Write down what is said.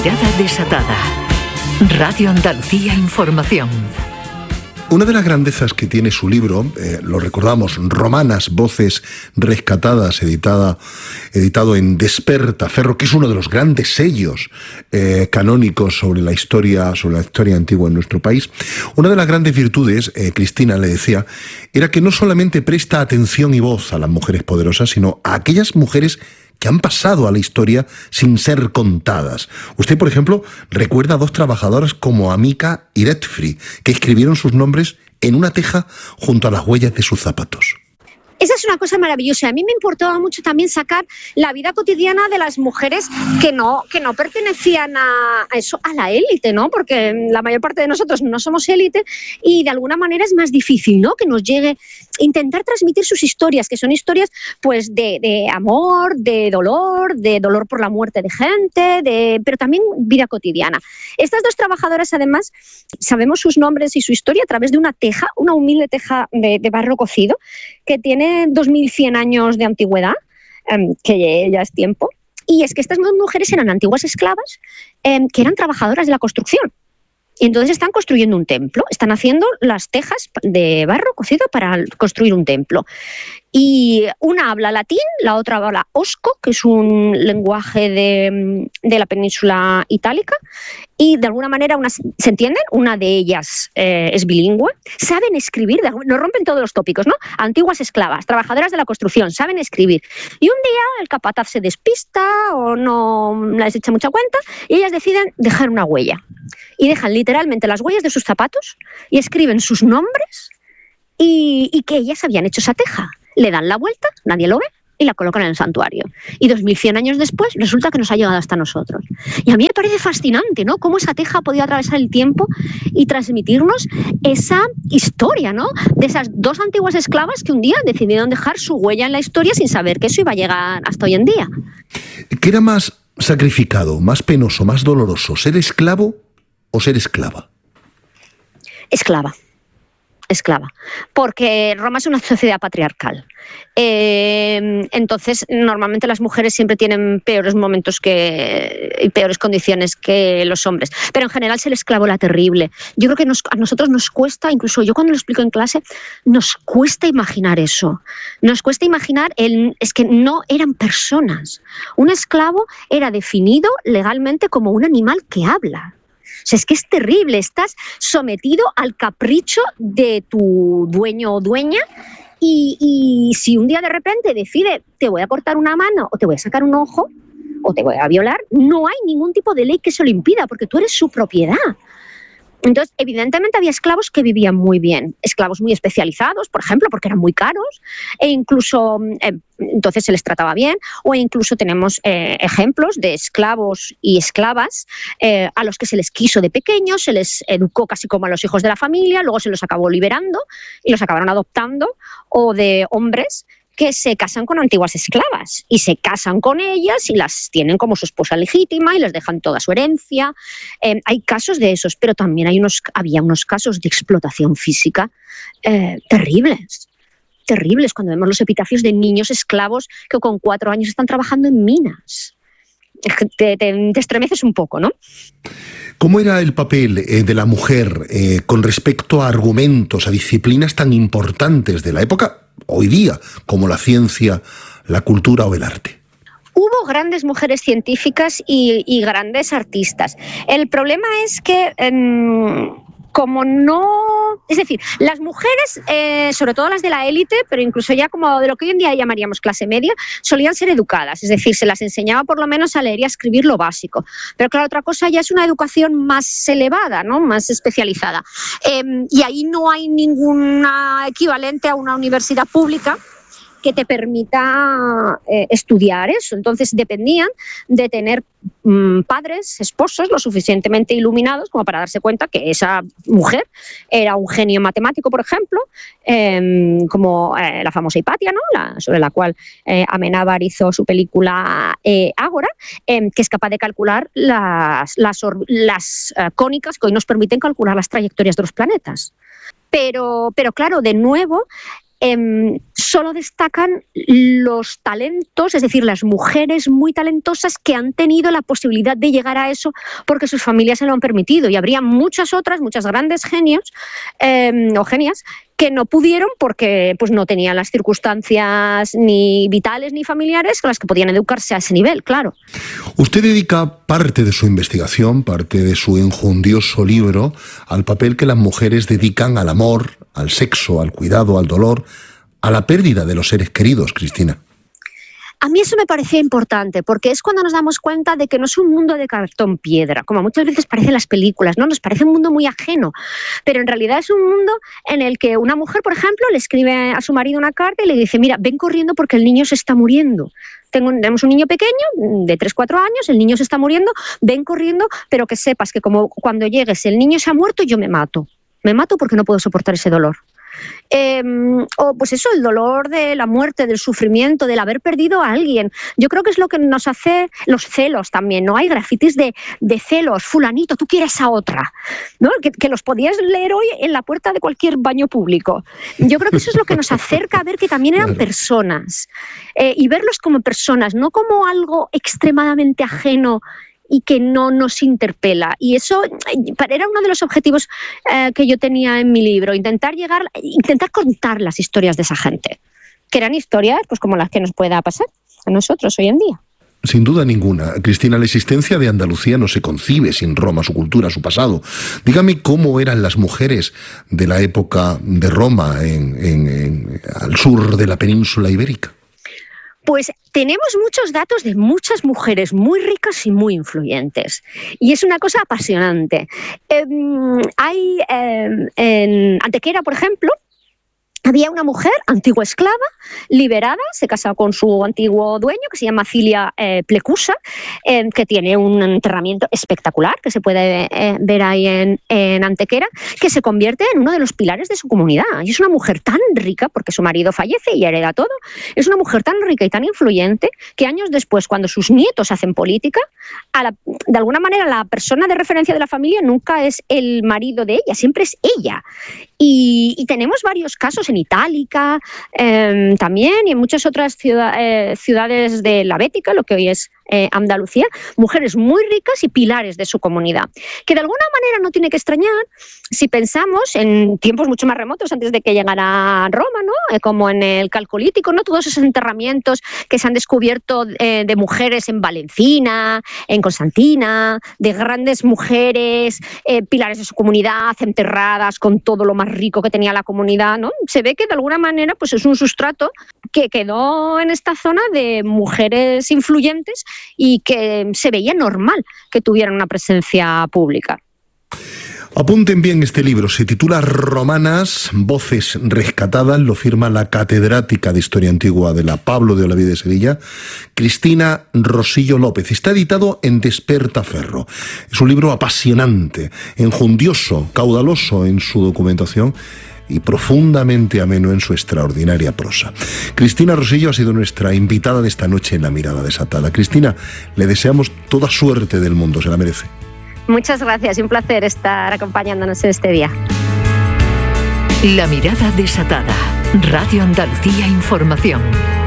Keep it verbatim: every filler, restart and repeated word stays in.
Mirada desatada. Radio Andalucía Información. Una de las grandezas que tiene su libro, eh, lo recordamos, Romanas, voces rescatadas, editada, editado en Despertaferro, que es uno de los grandes sellos eh, canónicos sobre la historia, sobre la historia antigua en nuestro país. Una de las grandes virtudes, eh, Cristina le decía, era que no solamente presta atención y voz a las mujeres poderosas, sino a aquellas mujeres que han pasado a la historia sin ser contadas. Usted, por ejemplo, recuerda a dos trabajadoras como Amica y Redfree, que escribieron sus nombres en una teja junto a las huellas de sus zapatos. Esa es una cosa maravillosa. A mí me importaba mucho también sacar la vida cotidiana de las mujeres que no, que no pertenecían a, a eso, a la élite, ¿no? Porque la mayor parte de nosotros no somos élite y de alguna manera es más difícil, ¿no? Que nos llegue, intentar transmitir sus historias, que son historias pues de, de amor, de dolor, de dolor por la muerte de gente, de, pero también vida cotidiana. Estas dos trabajadoras, además, sabemos sus nombres y su historia a través de una teja, una humilde teja de, de barro cocido, que tiene dos mil cien años de antigüedad, um, que ya es tiempo. Y es que estas dos mujeres eran antiguas esclavas um, que eran trabajadoras de la construcción. Y entonces están construyendo un templo, están haciendo las tejas de barro cocido para construir un templo. Y una habla latín, la otra habla osco, que es un lenguaje de, de la península itálica, y de alguna manera una, se entienden, una de ellas eh, es bilingüe, saben escribir, nos rompen todos los tópicos, ¿no? Antiguas esclavas, trabajadoras de la construcción, saben escribir. Y un día el capataz se despista o no les echa mucha cuenta y ellas deciden dejar una huella. Y dejan literalmente las huellas de sus zapatos y escriben sus nombres y, y que ellas habían hecho esa teja. Le dan la vuelta, nadie lo ve, y la colocan en el santuario. Y dos mil cien años después resulta que nos ha llegado hasta nosotros. Y a mí me parece fascinante, ¿no? Cómo esa teja ha podido atravesar el tiempo y transmitirnos esa historia, ¿no? De esas dos antiguas esclavas que un día decidieron dejar su huella en la historia sin saber que eso iba a llegar hasta hoy en día. ¿Qué era más sacrificado, más penoso, más doloroso, ser esclavo o ser esclava? Esclava. Esclava, porque Roma es una sociedad patriarcal. Eh, entonces, normalmente las mujeres siempre tienen peores momentos que, y peores condiciones que los hombres. Pero en general ser esclavo era terrible. Yo creo que nos, a nosotros nos cuesta, incluso yo cuando lo explico en clase, nos cuesta imaginar eso. Nos cuesta imaginar, el, es que no eran personas. Un esclavo era definido legalmente como un animal que habla. O sea, es que es terrible, estás sometido al capricho de tu dueño o dueña y, y si un día de repente decide te voy a cortar una mano o te voy a sacar un ojo o te voy a violar, no hay ningún tipo de ley que se lo impida porque tú eres su propiedad. Entonces, evidentemente había esclavos que vivían muy bien, esclavos muy especializados, por ejemplo, porque eran muy caros, e incluso eh, entonces se les trataba bien, o incluso tenemos eh, ejemplos de esclavos y esclavas eh, a los que se les quiso de pequeños, se les educó casi como a los hijos de la familia, luego se los acabó liberando y los acabaron adoptando, o de hombres que se casan con antiguas esclavas y se casan con ellas y las tienen como su esposa legítima y les dejan toda su herencia. Eh, hay casos de esos, pero también hay unos, había unos casos de explotación física eh, terribles, terribles, cuando vemos los epitafios de niños esclavos que con cuatro años están trabajando en minas. Te, te, te estremeces un poco, ¿no? ¿Cómo era el papel eh, de la mujer eh, con respecto a argumentos, a disciplinas tan importantes de la época, hoy día, como la ciencia, la cultura o el arte? Hubo grandes mujeres científicas y, y grandes artistas. El problema es que, eh, como no... Es decir, las mujeres, eh, sobre todo las de la élite, pero incluso ya como de lo que hoy en día llamaríamos clase media, solían ser educadas. Es decir, se las enseñaba por lo menos a leer y a escribir lo básico. Pero claro, otra cosa ya es una educación más elevada, ¿no? Más especializada. Eh, y ahí no hay ninguna equivalente a una universidad pública que te permita eh, estudiar eso. Entonces dependían de tener mmm, padres, esposos lo suficientemente iluminados como para darse cuenta que esa mujer era un genio matemático, por ejemplo, eh, como eh, la famosa Hipatia, ¿no? la, sobre la cual eh, Amenábar hizo su película eh, Ágora, eh, que es capaz de calcular las, las, las uh, cónicas que hoy nos permiten calcular las trayectorias de los planetas. Pero, pero claro, de nuevo, eh, solo destacan los talentos, es decir, las mujeres muy talentosas que han tenido la posibilidad de llegar a eso porque sus familias se lo han permitido. Y habría muchas otras, muchas grandes genios eh, o genias que no pudieron porque pues, no tenían las circunstancias ni vitales ni familiares con las que podían educarse a ese nivel, claro. Usted dedica parte de su investigación, parte de su enjundioso libro, al papel que las mujeres dedican al amor, al sexo, al cuidado, al dolor, a la pérdida de los seres queridos, Cristina. A mí eso me parecía importante, porque es cuando nos damos cuenta de que no es un mundo de cartón piedra, como muchas veces parecen las películas, ¿no? Nos parece un mundo muy ajeno, pero en realidad es un mundo en el que una mujer, por ejemplo, le escribe a su marido una carta y le dice, mira, ven corriendo porque el niño se está muriendo. Tengo, tenemos un niño pequeño, de tres, cuatro años, el niño se está muriendo, ven corriendo, pero que sepas que como cuando llegues el niño se ha muerto, yo me mato. Me mato porque no puedo soportar ese dolor. Eh, o pues eso, el dolor de la muerte, del sufrimiento, del haber perdido a alguien. Yo creo que es lo que nos hace los celos también, ¿no? Hay grafitis de, de celos, fulanito, tú quieres a otra, ¿no? Que, que los podías leer hoy en la puerta de cualquier baño público. Yo creo que eso es lo que nos acerca a ver que también eran personas eh, y verlos como personas, no como algo extremadamente ajeno y que no nos interpela. Y eso era uno de los objetivos eh, que yo tenía en mi libro, intentar llegar, intentar contar las historias de esa gente, que eran historias pues como las que nos pueda pasar a nosotros hoy en día. Sin duda ninguna. Cristina, la existencia de Andalucía no se concibe sin Roma, su cultura, su pasado. Dígame cómo eran las mujeres de la época de Roma en, en, en, al sur de la península ibérica. Pues tenemos muchos datos de muchas mujeres muy ricas y muy influyentes. Y es una cosa apasionante. Eh, hay eh, en Antequera, por ejemplo, había una mujer, antigua esclava, liberada, se casó con su antiguo dueño, que se llama Cilia eh, Plecusa, eh, que tiene un enterramiento espectacular, que se puede eh, ver ahí en, en Antequera, que se convierte en uno de los pilares de su comunidad. Y es una mujer tan rica, porque su marido fallece y hereda todo, es una mujer tan rica y tan influyente, que años después, cuando sus nietos hacen política, a la, de alguna manera la persona de referencia de la familia nunca es el marido de ella, siempre es ella. Y, y tenemos varios casos en Itálica eh, también y en muchas otras ciudad, eh, ciudades de la Bética, lo que hoy es eh, Andalucía, mujeres muy ricas y pilares de su comunidad, que de alguna manera no tiene que extrañar si pensamos en tiempos mucho más remotos antes de que llegara Roma, ¿no? Eh, como en el Calcolítico, ¿no? Todos esos enterramientos que se han descubierto eh, de mujeres en Valencina, en Constantina, de grandes mujeres, eh, pilares de su comunidad, enterradas con todo lo más rico que tenía la comunidad, ¿no? Se ve que de alguna manera pues es un sustrato que quedó en esta zona de mujeres influyentes y que se veía normal que tuvieran una presencia pública. Apunten bien este libro, se titula Romanas, voces rescatadas, lo firma la catedrática de Historia Antigua de la Pablo de Olavide de Sevilla, Cristina Rosillo López. Está editado en Despertaferro. Es un libro apasionante, enjundioso, caudaloso en su documentación y profundamente ameno en su extraordinaria prosa. Cristina Rosillo ha sido nuestra invitada de esta noche en La Mirada Desatada. Cristina, le deseamos toda suerte del mundo, se la merece. Muchas gracias y un placer estar acompañándonos en este día. La Mirada Desatada. Radio Andalucía Información.